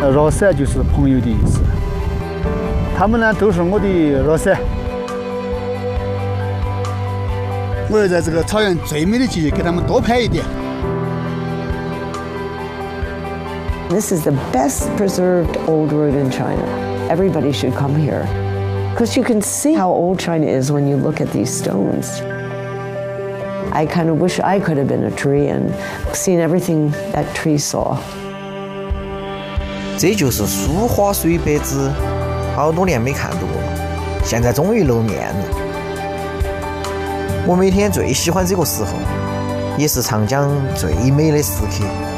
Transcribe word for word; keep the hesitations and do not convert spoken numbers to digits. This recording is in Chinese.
绕山就是朋友的意思。他们呢都是我的绕山。 我要在这个草原最美的季节给他们多拍一点。 This is the best preserved old road in China. Everybody should come here. Because you can see how old China is when you look at these stones. I kind of wish I could have been a tree and seen everything that tree saw. 这就是书花水百子，好多年没看到过，现在终于露面了。我每天最喜欢这个时候，也是长江最美的时刻。